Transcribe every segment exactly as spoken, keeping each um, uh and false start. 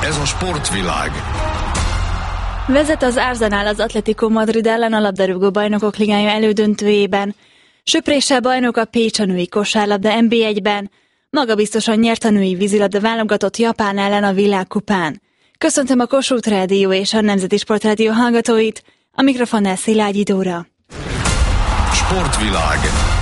Ez a sportvilág. Vezet az Arsenal az Atlético Madrid ellen a labdarúgó bajnokok ligája elődöntőjében. Söpréssel bajnok a Pécs a női kosárlabda en bé egyben. Magabiztosan nyert a női vízilabda válogatott Japán ellen a világkupán. Köszöntöm a Kossuth Rádió és a Nemzeti Sportrádió hallgatóit, a mikrofonnál Szilágyi Dóra. Sportvilág.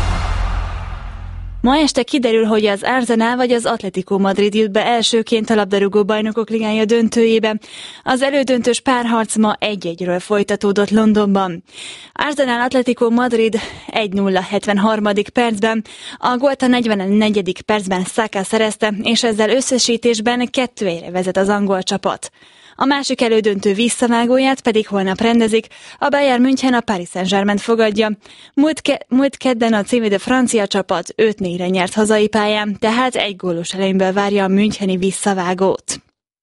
Ma este kiderül, hogy az Arsenal vagy az Atlético Madrid jut be elsőként a labdarúgó bajnokok ligája döntőjébe. Az elődöntős párharc ma egy-egyről folytatódott Londonban. Arsenal Atlético Madrid egy nulla hetvenharmadik percben, a gólt a negyvennegyedik percben Saka szerezte, és ezzel összesítésben kettő egyre vezet az angol csapat. A másik elődöntő visszavágóját pedig holnap rendezik, a Bayern München a Paris Saint-Germaint fogadja. Múlt, ke- múlt kedden a címvédő francia csapat öt négyre nyert hazai pályán, tehát egy gólos előnyből várja a müncheni visszavágót.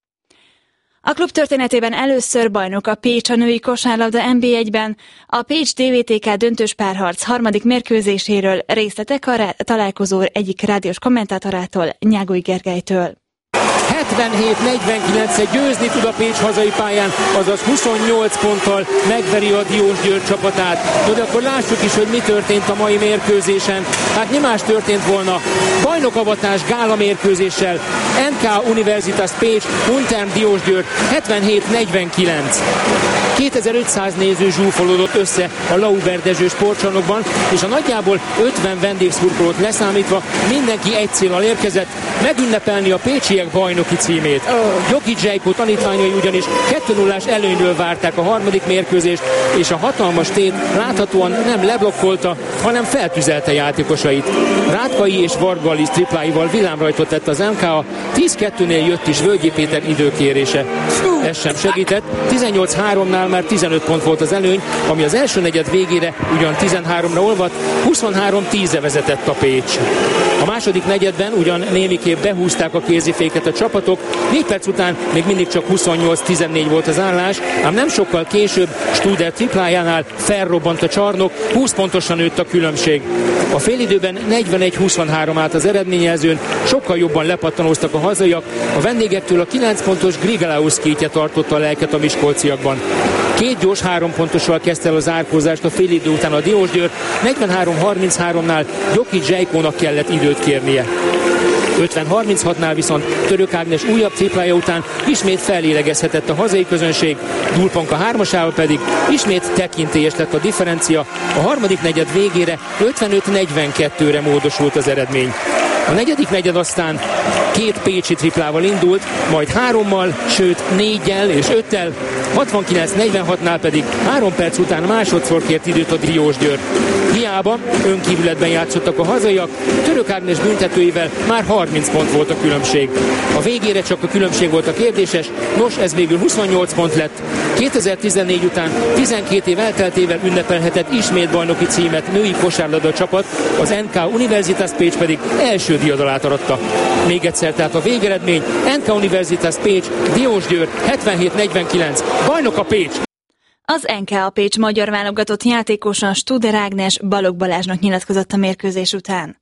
A klub történetében először bajnok a Pécs a női kosárlabda en bé egyben. A Pécs dé vé té ká döntős párharc harmadik mérkőzéséről részletek a rá- találkozó egyik rádiós kommentátorától, Nyágoly Gergelytől. hetvenhét negyvenkilencre győzni tud a Pécs hazai pályán, azaz huszonnyolc ponttal megveri a Diósgyőr csapatát. No, de akkor lássuk is, hogy mi történt a mai mérkőzésen. Hát mi más történt volna? Bajnokavatás gála mérkőzéssel en ká Universitas Pécs, Unterm Diósgyőr hetvenhét negyvenkilenc. kétezer-ötszáz néző zsúfolódott össze a Lauberdezső sportcsarnokban, és a nagyjából ötven vendégszurkolót leszámítva mindenki egy céllal érkezett, megünnepelni a pécsiek bajnoki címét. Jogi Zsejko tanítványai ugyanis kettő nullás előnyről várták a harmadik mérkőzést, és a hatalmas tét láthatóan nem leblokkolta, hanem feltüzelte játékosait. Rátkai és Varga Alice tripláival villámrajtot tett az em ká, tíz kettőnél jött is Völgyi Péter időkérése. Ez sem segített, tizennyolc háromnál már tizenöt pont volt az előny, ami az első negyed végére ugyan tizenháromra olvadt, huszonhárom tízre vezetett a Pécs. A második negyedben ugyan némiképp behúzták a kéziféket a csapatok, négy perc után még mindig csak huszonnyolc tizennégy volt az állás, ám nem sokkal később Studer triplájánál felrobbant a csarnok, húsz pontosan nőtt a különbség. A félidőben negyvenegy huszonhárom állt az eredményjelzőn, sokkal jobban lepattanóztak a hazaiak, a vendégektől a kilenc pontos Grigalaus kétje tartotta a lelket a miskolciakban. Két gyors három pontossal kezdte el a zárkózást a félidő után a Diósgyőr, negyvenhárom harmincháromnál Jogi Zsejkónak kellett időt kérnie. ötven harminchatnál viszont Török Ágnes újabb triplája után ismét fellélegezhetett a hazai közönség, Dulpanka hármasával pedig ismét tekintélyes lett a differencia, a harmadik negyed végére ötvenöt negyvenkettőre módosult az eredmény. A negyedik negyed aztán két pécsi triplával indult, majd hárommal, sőt néggyel és öttel, hatvankilenc negyvenhatnál pedig három perc után másodszor kért időt a Diósgyőr. Hiába önkívületben játszottak a hazaiak, Török Ágnes büntetőivel már harminc pont volt a különbség. A végére csak a különbség volt a kérdéses, nos ez végül huszonnyolc pont lett. kétezer-tizennégy után tizenkét év elteltével ünnepelhetett ismét bajnoki címet női kosárlabda csapat, az en ká Universitas Pécs pedig első diadalát aratta. Még egyszer tehát a végeredmény, en ká Universitas Pécs, Diósgyőr hetvenhét negyvenkilenc, bajnok a Pécs! Az en ká Pécs magyar válogatott játékosa Studer Ágnes Balogh Balázsnak nyilatkozott a mérkőzés után.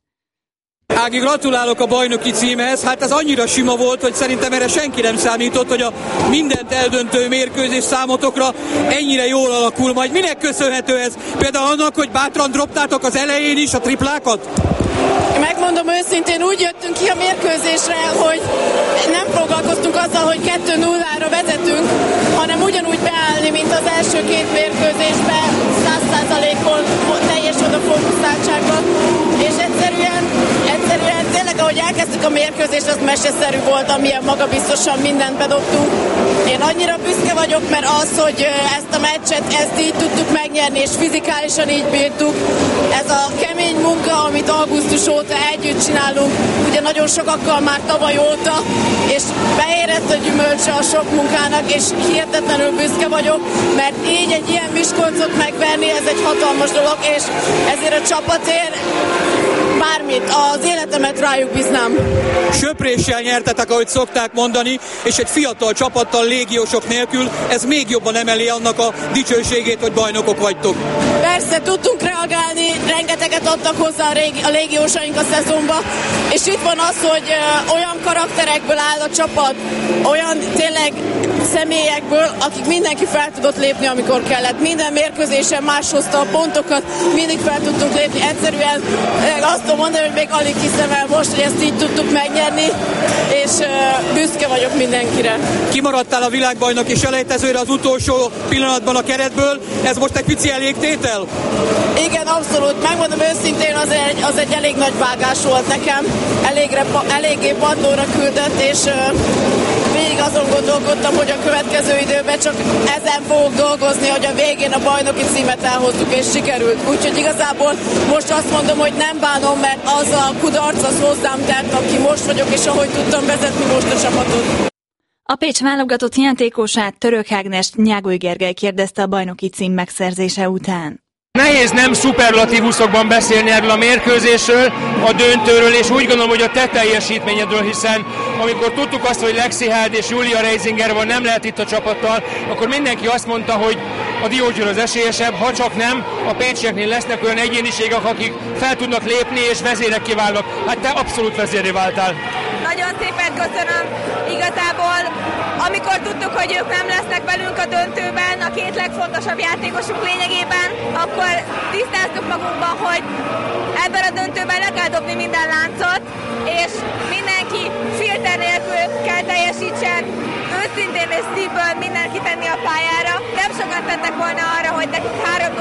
Ági, gratulálok a bajnoki címhez, hát ez annyira sima volt, hogy szerintem erre senki nem számított, hogy a mindent eldöntő mérkőzés számotokra ennyire jól alakul majd. Minek köszönhető ez? Például annak, hogy bátran droptátok az elején is a triplákat? Megmondom őszintén, úgy jöttünk ki a mérkőzésre, hogy nem foglalkoztunk azzal, hogy kettő nullára vezetünk, hanem ugyanúgy beállni, mint az első két mérkőzésben, száz százalékon teljes odafókuszáltságban, és egyszerűen, egyszerűen tényleg, ahogy elkezdtük a mérkőzést, az meseszerű volt, amilyen magabiztosan mindent bedobtunk. Én annyira büszke vagyok, mert az, hogy ezt a meccset, ezt így tudtuk megnyerni, és fizikálisan így bírtuk, ez a kemény munka, amit augusztus óta együtt csinálunk, ugye nagyon sokakkal már tavaly óta, és beérett a gyümölcse a sok munkának, és hihetetlenül büszke vagyok, mert így egy ilyen Miskolcot megverni, ez egy hatalmas dolog, és ezért a csapatért bármit, az életemet rájuk bíznám. Söpréssel nyertetek, ahogy szokták mondani, és egy fiatal csapattal, légiósok nélkül, ez még jobban emeli annak a dicsőségét, hogy bajnokok vagytok. Persze, tudtunk reagálni, rengeteget adtak hozzá a, régi, a légiósaink a szezonba, és itt van az, hogy ö, olyan karakterekből áll a csapat, olyan tényleg személyekből, akik mindenki fel tudott lépni, amikor kellett. Minden mérkőzésen más hozta a pontokat, mindig fel tudtunk lépni. Egyszerűen azt tudom mondani, hogy még alig hiszem el most, hogy ezt így tudtuk megnyerni, és uh, büszke vagyok mindenkire. Kimaradtál a világbajnoki selejtezőre az utolsó pillanatban a keretből, ez most egy pici elégtétel? Igen, abszolút. Megmondom őszintén, az egy, az egy elég nagy vágás volt nekem. Elégre, eléggé padlóra küldött, és uh, végig azon gondolkodtam, hogy a következő időben csak ezen fogok dolgozni, hogy a végén a bajnoki címet elhozzuk, és sikerült. Úgyhogy igazából most azt mondom, hogy nem bánom, mert az a kudarc az hozzám tett, aki most vagyok, és ahogy tudtam vezetni most a csapatot. A Pécs válogatott játékosát, Török Ágnest Nyágoly Gergely kérdezte a bajnoki cím megszerzése után. Nehéz nem szuperlatívuszokban beszélni erről a mérkőzésről, a döntőről, és úgy gondolom, hogy a te teljesítményedről, hiszen amikor tudtuk azt, hogy Lexi Held és Julia Reisinger van, nem lehet itt a csapattal, akkor mindenki azt mondta, hogy a Diósgyőr az esélyesebb, ha csak nem, a pécsieknél lesznek olyan egyéniségek, akik fel tudnak lépni és vezérek kiválnak. Hát te abszolút vezérré váltál. Nagyon szépen köszönöm. Igazából, amikor tudtuk, hogy ők nem lesznek velünk a döntőben, a két legfontosabb játékosunk lényegében, akkor tisztáztuk magunkban, hogy ebben a döntőben le kell dobni minden láncot, és mindenki filter nélkül kell teljesítsen, őszintén és szívből mindenki tenni a pályára. Nem sokat tettek volna arra, hogy nekik három